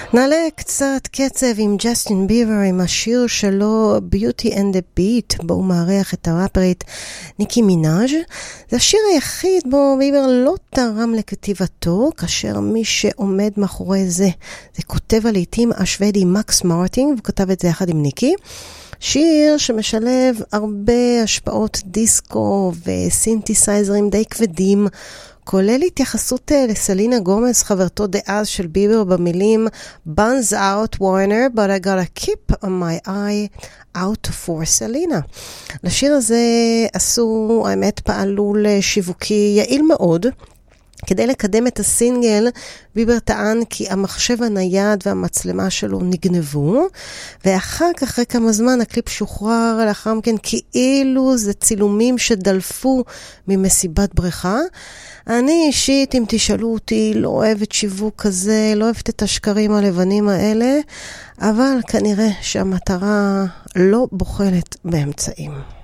נעלה קצת קצב עם ג'סטין ביבר, עם השיר שלו Beauty and the Beat, בו הוא מעריך את הראפרית ניקי מינאז'. זה השיר היחיד בו ביבר לא תרם לכתיבתו, כאשר מי שעומד מאחורי זה כותב הלעיתים השוודי מקס מרטין, וכותב את זה יחד עם ניקי. שיר שמשלב הרבה השפעות דיסקו וסינתסייזרים די כבדים, כולל התייחסות לסלינה גומז, חברתו דאז של ביבר, במילים Buns out Warner, but I gotta keep my eye out for Selena. לשיר הזה עשו, האמת, פעלו לשיווקי יעיל מאוד. כדי לקדם את הסינגל, ביבר טען כי המחשב הנייד והמצלמה שלו נגנבו, ואחר כך, אחרי כמה זמן, הקליפ שוחרר לאחר מכן כאילו זה צילומים שדלפו ממסיבת בריכה. אני אישית, אם תשאלו אותי, לא אוהבת שיווק כזה, לא אוהבת את השקרים הלבנים האלה, אבל כנראה שהמטרה לא בוחלת באמצעים.